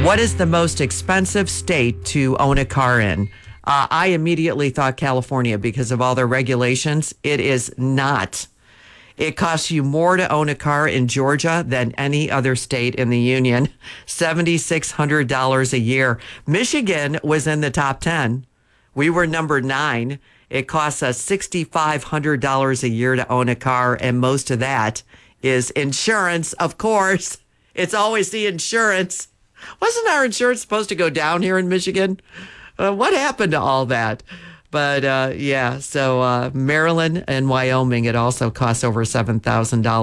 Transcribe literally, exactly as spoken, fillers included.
What is the most expensive state to own a car in? Uh, I immediately thought California because of all their regulations. It is not. It costs you more to own a car in Georgia than any other state in the union. seven thousand six hundred dollars a year. Michigan was in the top ten. We were number nine. It costs us six thousand five hundred dollars a year to own a car, and most of that is insurance, of course. It's always the insurance. Wasn't our insurance supposed to go down here in Michigan? Uh, what happened to all that? But uh, yeah, so uh, Maryland and Wyoming, it also costs over seven thousand dollars.